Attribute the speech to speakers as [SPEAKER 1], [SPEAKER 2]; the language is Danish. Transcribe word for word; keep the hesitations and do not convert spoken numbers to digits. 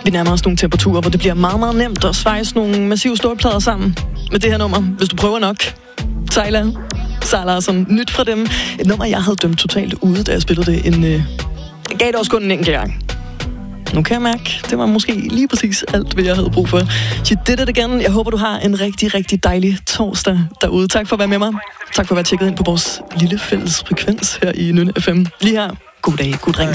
[SPEAKER 1] Vi nærmer os nogle temperaturer, hvor det bliver meget, meget nemt at svejse nogle massive stålplader sammen med det her nummer, hvis du prøver nok. Sejla, Sara som nyt fra dem. Et nummer, jeg havde dømt totalt ude, da jeg spillede det. En, øh, jeg gav det også kun en enkelt gang. Nu kan jeg mærke, det var måske lige præcis alt, hvad jeg havde brug for. Så det er det igen. Jeg håber, du har en rigtig, rigtig dejlig torsdag derude. Tak for at være med mig. Tak for at være tjekket ind på vores lille fælles frekvens her i Nynne F M. Lige her. God dag, god drink.